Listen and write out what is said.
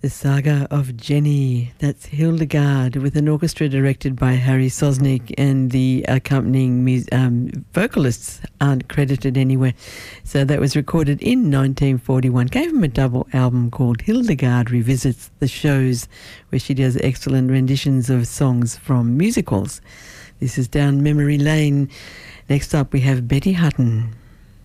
The Saga of Jenny. That's Hildegard with an orchestra directed by Harry Sosnick, and the accompanying vocalists aren't credited anywhere. So that was recorded in 1941. Gave him a double album called Hildegard Revisits the Shows, where she does excellent renditions of songs from musicals. This is Down Memory Lane. Next up we have Betty Hutton.